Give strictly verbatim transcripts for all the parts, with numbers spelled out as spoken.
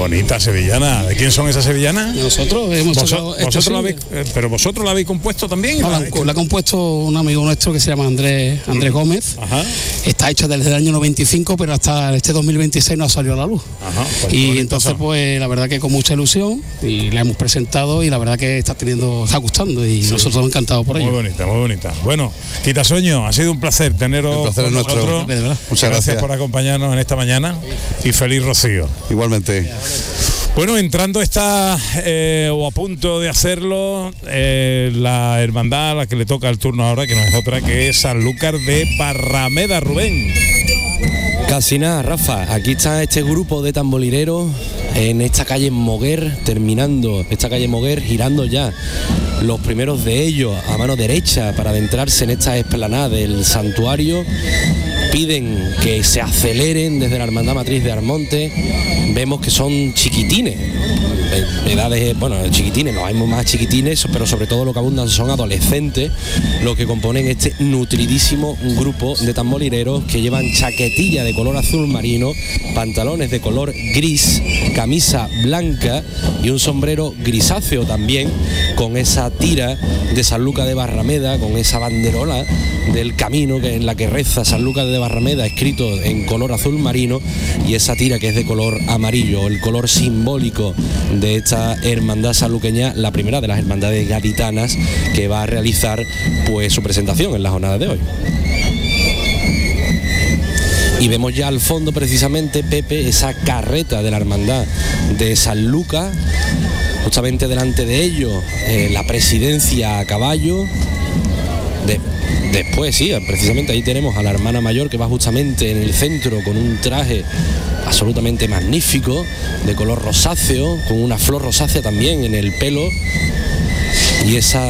bonita sevillana. ¿De quién son esas sevillanas? Nosotros hemos Vos, hecho vosotros este la habéis, eh, pero vosotros la habéis compuesto también. No, la, la ha compuesto un amigo nuestro que se llama Andrés Andrés Gómez. Ajá. Está hecha desde el año noventa y cinco, pero hasta este dos mil veintiséis no ha salido a la luz. Ajá, pues y entonces pues la verdad que con mucha ilusión y la hemos presentado y la verdad que está teniendo, está gustando y sí. Nosotros encantados por ello. Muy bonita, muy bonita. Bueno, Quitasueño, ha sido un placer teneros el placer con es nuestro. nosotros. Muchas gracias, gracias por acompañarnos en esta mañana y feliz Rocío. Igualmente. Bueno, entrando está eh, o a punto de hacerlo eh, la hermandad a la que le toca el turno ahora, que no es otra que es Sanlúcar de Barrameda, Rubén. Casi nada, Rafa. Aquí está este grupo de tamborileros en esta calle Moguer, terminando esta calle Moguer, girando ya los primeros de ellos a mano derecha para adentrarse en esta explanada del santuario. Piden que se aceleren desde la Hermandad Matriz de Armonte. Vemos que son chiquitines, edades, bueno, chiquitines, los hay más chiquitines, pero sobre todo lo que abundan son adolescentes, los que componen este nutridísimo grupo de tamborileros que llevan chaquetilla de color azul marino, pantalones de color gris, camisa blanca y un sombrero grisáceo también, con esa tira de Sanlúcar de Barrameda, con esa banderola del camino que en la que reza Sanlúcar de Barrameda, escrito en color azul marino, y esa tira que es de color amarillo, el color simbólico de esta hermandad sanluqueña, la primera de las hermandades gaditanas que va a realizar pues su presentación en la jornada de hoy. Y vemos ya al fondo precisamente, Pepe, esa carreta de la hermandad de Sanlúcar, justamente delante de ello eh, la presidencia a caballo. De, después sí, precisamente ahí tenemos a la hermana mayor que va justamente en el centro con un traje absolutamente magnífico de color rosáceo, con una flor rosácea también en el pelo, y esa,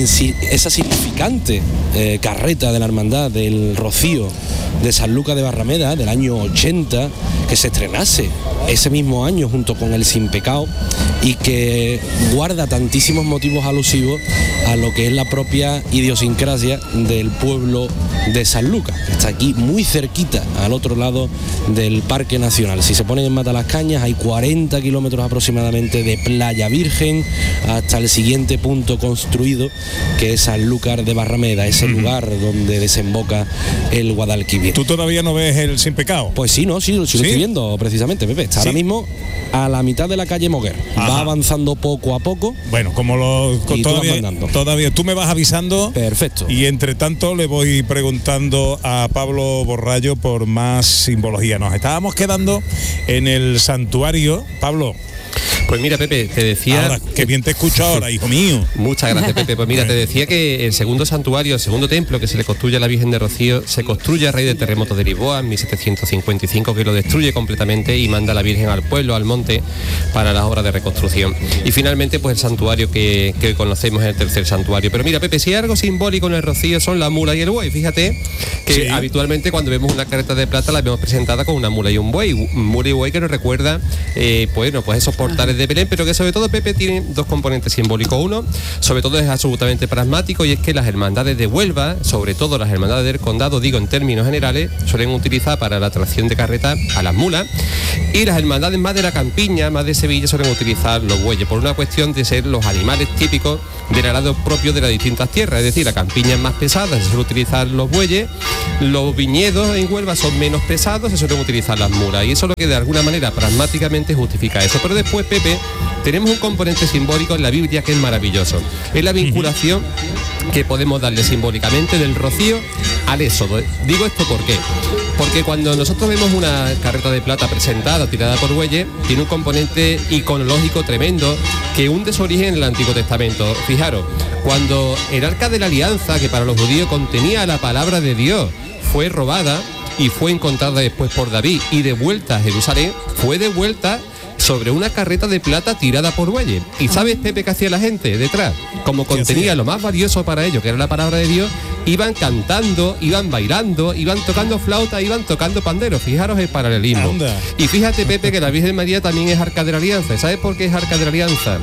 esa significante eh, carreta de la hermandad del Rocío de Sanlúcar de Barrameda del año ochenta, que se estrenase ese mismo año junto con el Sin Pecado y que guarda tantísimos motivos alusivos a lo que es la propia idiosincrasia del pueblo de Sanlúcar. Está aquí muy cerquita, al otro lado del Parque Nacional. Si se ponen en Matalascañas hay cuarenta kilómetros aproximadamente de Playa Virgen hasta el siguiente punto construido, que es Sanlúcar de Barrameda, ese lugar donde desemboca el Guadalquivir. ¿Tú todavía no ves el Sin Pecado? Pues sí, no, sí, sí, ¿Sí? lo estoy viendo precisamente, Pepe. Está ¿Sí? ahora mismo a la mitad de la calle Moguer. Ajá. Va avanzando poco a poco. Bueno, como lo todavía, todavía tú me vas avisando. Perfecto. Y entre tanto le voy preguntando a Pablo Borrallo por más simbología. Nos estábamos quedando en el santuario, Pablo. Pues mira, Pepe, te decía... Ahora, qué bien te escucho ahora, hijo mío. Muchas gracias, Pepe. Pues mira, te decía que el segundo santuario, el segundo templo que se le construye a la Virgen de Rocío, se construye a raíz del terremoto de Lisboa en mil setecientos cincuenta y cinco, que lo destruye completamente y manda a la Virgen al pueblo, al monte, para las obras de reconstrucción. Y finalmente, pues el santuario que, que hoy conocemos es el tercer santuario. Pero mira, Pepe, si hay algo simbólico en el Rocío son la mula y el buey. Fíjate que sí. habitualmente cuando vemos una carreta de plata la vemos presentada con una mula y un buey. Mula y buey que nos recuerda, eh, pues, bueno, pues esos portales de Belén, pero que sobre todo, Pepe, tiene dos componentes simbólicos. Uno, sobre todo, es absolutamente pragmático, y es que las hermandades de Huelva, sobre todo las hermandades del condado, digo en términos generales, suelen utilizar para la tracción de carreta a las mulas, y las hermandades más de la campiña, más de Sevilla, suelen utilizar los bueyes, por una cuestión de ser los animales típicos del arado propio de las distintas tierras. Es decir, la campiña es más pesada, se suele utilizar los bueyes, los viñedos en Huelva son menos pesados, se suelen utilizar las mulas, y eso es lo que de alguna manera pragmáticamente justifica eso. Pero después, Pepe, tenemos un componente simbólico en la Biblia que es maravilloso. Es la vinculación que podemos darle simbólicamente del Rocío al Éxodo. Digo esto ¿por qué? Porque cuando nosotros vemos una carreta de plata presentada, tirada por bueyes, tiene un componente iconológico tremendo que hunde su origen en el Antiguo Testamento. Fijaros, cuando el Arca de la Alianza, que para los judíos contenía la palabra de Dios, fue robada y fue encontrada después por David y devuelta a Jerusalén, fue devuelta sobre una carreta de plata tirada por bueyes. ¿Y sabes, Pepe, qué hacía la gente detrás? Como contenía lo más valioso para ellos, que era la palabra de Dios, iban cantando, iban bailando, iban tocando flauta, iban tocando pandero. Fijaros el paralelismo. Anda. Y fíjate, Pepe, que la Virgen María también es Arca de la Alianza. ¿Sabes por qué es Arca de la Alianza?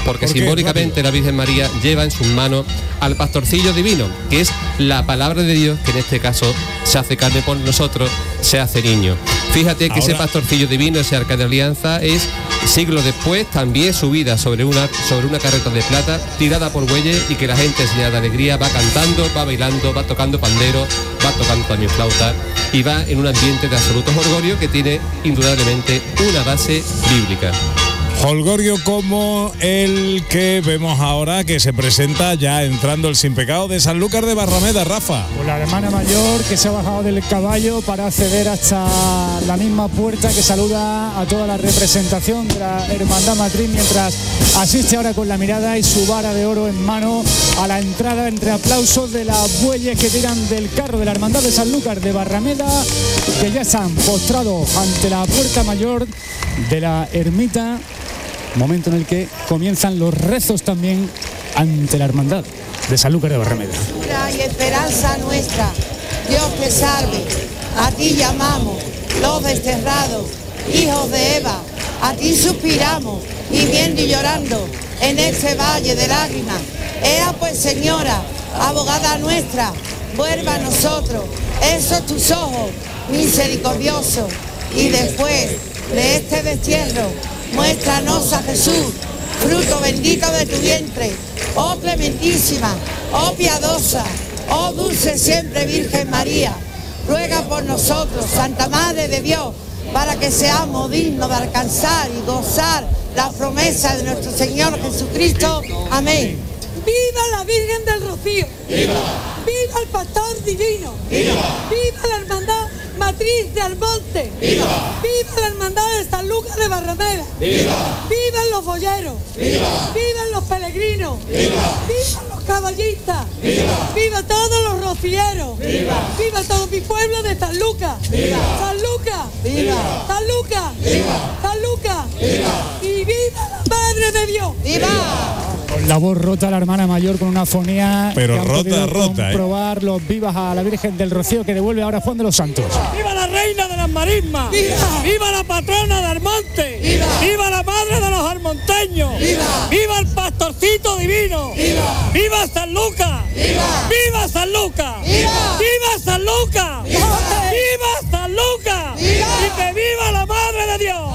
porque ¿Por qué? simbólicamente la Virgen María lleva en sus manos al pastorcillo divino, que es la palabra de Dios, que en este caso se hace carne por nosotros, se hace niño. Fíjate que Ahora, ese pastorcillo divino, ese arca de alianza, es siglos después también subida sobre una, sobre una carreta de plata, tirada por bueyes, y que la gente, señal de alegría, va cantando, va bailando, va tocando pandero, va tocando también flauta, y va en un ambiente de absoluto jolgorio que tiene indudablemente una base bíblica. Jolgorio como el que vemos ahora, que se presenta ya entrando el sin pecado de Sanlúcar de Barrameda, Rafa. Pues la hermana mayor que se ha bajado del caballo para acceder hasta la misma puerta, que saluda a toda la representación de la hermandad matriz, mientras asiste ahora con la mirada y su vara de oro en mano a la entrada, entre aplausos de las bueyes que tiran del carro de la hermandad de Sanlúcar de Barrameda, que ya están postrados ante la puerta mayor de la ermita. Momento en el que comienzan los rezos también ante la hermandad de Sanlúcar de Barrameda. Y esperanza nuestra, Dios te salve, a ti llamamos, los desterrados, hijos de Eva, a ti suspiramos, gimiendo y llorando en este valle de lágrimas. Ea pues, Señora, abogada nuestra, vuelva a nosotros esos tus ojos misericordiosos, y después de este destierro, muéstranos a Jesús, fruto bendito de tu vientre, oh clementísima, oh piadosa, oh dulce siempre Virgen María. Ruega por nosotros, Santa Madre de Dios, para que seamos dignos de alcanzar y gozar la promesa de nuestro Señor Jesucristo. Amén. ¡Viva la Virgen del Rocío! ¡Viva! ¡Viva el Pastor Divino! ¡Viva! ¡Viva la Hermandad Matriz de Almonte! ¡Viva! ¡Viva la Hermandad de Sanlúcar de Barrameda! ¡Viva! ¡Vivan los boyeros! ¡Viva! ¡Vivan los peregrinos! ¡Viva! ¡Vivan los caballistas! ¡Viva! ¡Viva todos los rocieros! ¡Viva! ¡Viva todo mi pueblo de Sanlúcar! ¡Viva! ¡Sanlúcar! ¡Viva! ¡Sanlúcar! ¡Viva! ¡Sanlúcar! ¡Viva! ¡Y viva la Madre de Dios! ¡Viva! Con la voz rota la hermana mayor, con una afonía, Pero que han rota, podido rota, ¿eh? comprobar los vivas a la Virgen del Rocío, que devuelve ahora Juan de los Santos. ¡Viva la reina de las marismas! ¡Viva! ¡Viva la patrona de Almonte! ¡Viva! ¡Viva la madre de los almonteños! ¡Viva! ¡Viva el pastorcito divino! ¡Viva! ¡Viva San Lucas! ¡Viva! ¡Viva San Lucas! ¡Viva! ¡Viva San Lucas! ¡Viva! ¡Viva San Lucas! ¡Viva! ¡Y que viva la madre de Dios!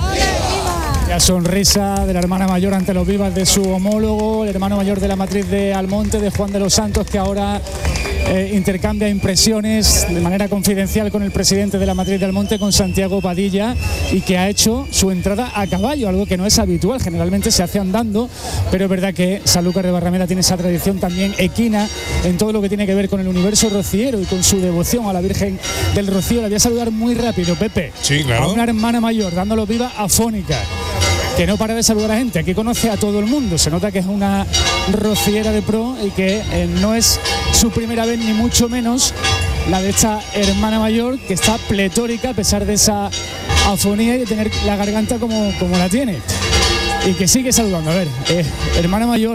La sonrisa de la hermana mayor ante los vivas de su homólogo, el hermano mayor de la matriz de Almonte, de Juan de los Santos, que ahora eh, intercambia impresiones de manera confidencial con el presidente de la matriz de Almonte, con Santiago Padilla, y que ha hecho su entrada a caballo, algo que no es habitual, generalmente se hace andando, pero es verdad que Sanlúcar de Barrameda tiene esa tradición también equina en todo lo que tiene que ver con el universo rociero y con su devoción a la Virgen del Rocío. La voy a saludar muy rápido, Pepe. Sí, claro. A una hermana mayor, dándolo viva afónica, que no para de saludar a gente, aquí conoce a todo el mundo, se nota que es una rociera de pro y que eh, no es su primera vez ni mucho menos la de esta hermana mayor, que está pletórica a pesar de esa afonía y de tener la garganta como, como la tiene, y que sigue saludando. A ver, eh, hermana mayor,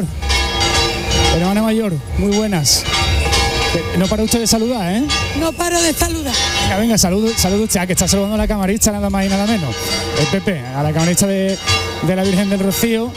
hermana mayor, muy buenas. No para usted de saludar, ¿eh? No paro de saludar. Venga, venga, saludo, saludo usted, a que está saludando a la camarista, nada más y nada menos. El Pepe, a la camarista de, de la Virgen del Rocío.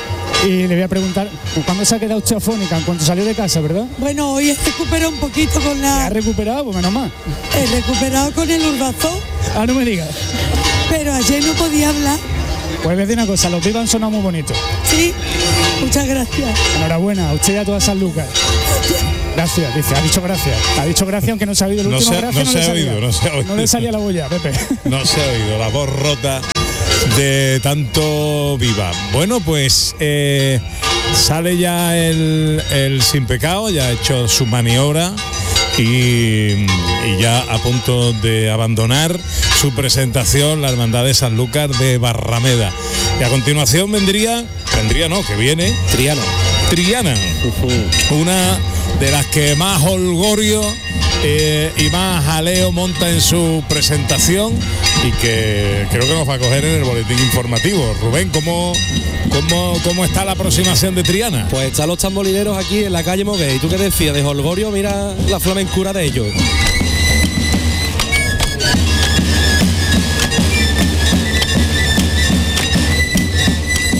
Y le voy a preguntar, ¿cuándo se ha quedado usted afónica? En cuanto salió de casa, ¿verdad? Bueno, hoy he recuperado un poquito con ¿Se ha la... recuperado? Pues menos mal. He recuperado con el urbazón, Ah, no me diga. pero ayer no podía hablar. Pues voy a decir una cosa, los vivas han sonado muy bonitos. Sí, muchas gracias. Enhorabuena, a usted y a toda Sanlúcar. Gracias, dice, ha dicho gracias. Ha dicho gracias, aunque no se ha oído el No último se ha- gracias. no se le ha salía. oído, no se ha oído. No le salía la boya, Pepe. No se ha oído la voz rota de tanto viva. Bueno, pues eh, sale ya el, el sin pecado, ya ha hecho su maniobra y, y ya a punto de abandonar su presentación la hermandad de Sanlúcar de Barrameda. Y a continuación vendría, vendría no, que viene Triana. Triana, una de las que más holgorio eh, y más jaleo monta en su presentación, y que creo que nos va a coger en el boletín informativo. Rubén, ¿cómo, cómo, cómo está la aproximación de Triana? Pues están los tamborileros aquí en la calle Moguer. ¿Y tú qué decías de holgorio? Mira la flamencura de ellos.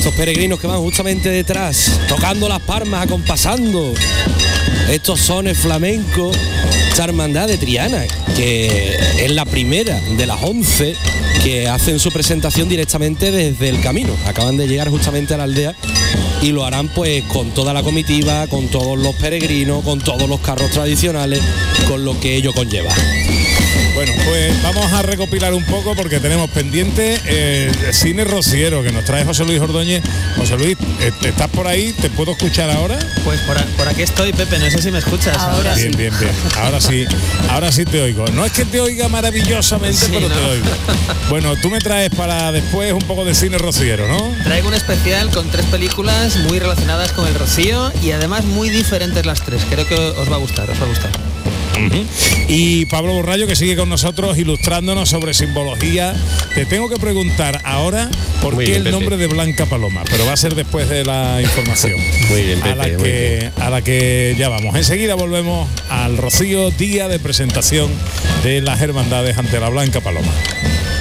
estos peregrinos que van justamente detrás, tocando las palmas, acompasando estos sones flamencos, esta hermandad de Triana, que es la primera de las once que hacen su presentación directamente desde el camino. Acaban de llegar justamente a la aldea y lo harán pues con toda la comitiva, con todos los peregrinos, con todos los carros tradicionales, con lo que ello conlleva. Bueno, pues vamos a recopilar un poco porque tenemos pendiente eh, el cine rociero que nos trae José Luis Ordóñez. José Luis, ¿estás por ahí? ¿Te puedo escuchar ahora? Pues por, a, por aquí estoy, Pepe, no sé si me escuchas. Ahora Bien, sí. bien, bien. Ahora sí, ahora sí te oigo. No es que te oiga maravillosamente, Sí, pero ¿no? te oigo. Bueno, tú me traes para después un poco de cine rociero, ¿no? Traigo un especial con tres películas muy relacionadas con el rocío y además muy diferentes las tres. Creo que os va a gustar, os va a gustar. Uh-huh. Y Pablo Borrallo, que sigue con nosotros ilustrándonos sobre simbología. Te tengo que preguntar ahora por Muy qué bien, el Pepe. nombre de Blanca Paloma, pero va a ser después de la información. Muy bien, a la Pepe, muy que a la que ya vamos. Enseguida volvemos al Rocío, día de presentación de las hermandades ante la Blanca Paloma.